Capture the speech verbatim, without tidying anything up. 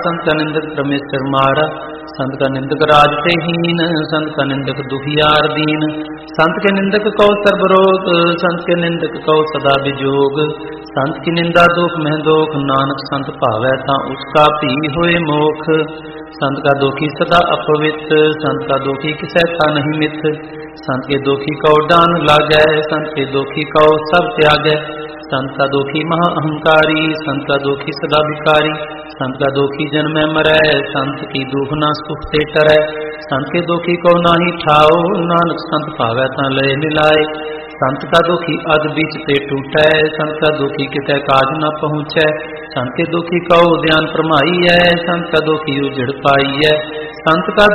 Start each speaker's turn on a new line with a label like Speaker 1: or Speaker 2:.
Speaker 1: संत का निंदक परमेश्वर मारा, संत का निंदक राज ते हीन, संत का निंदक दुखियार दीन। संत के निंदक कौ सर्वरोग, संत के निंदक कौ सदा विजोग। संत की निंदा दुख में दोख, नानक संत भावै तां उसका भी होए मोख। संत का दोखी सदा अपवित्र, संत का दोखी किसै था नहीं मिथ। संत के दोखी कौ डान लागै, संत के दोखी कौ सब त्यागै। संत का दोखी महा अहंकारी, संत का दोखी सदा भिकारी। संत का दोखी जन्मै मरै, संत की दुख ना सुख ते टरै। संत के दोखी को नाही ठाओ, नानक संत भावै तां लय मिलाए। संत का दोखी अध बीच ते टूटै, संत का दोखी कितै काज न पहुँचै। संत के दोखी कौ ध्यान फरमाई है, संत का दोखी उजड़ पाई है। संत का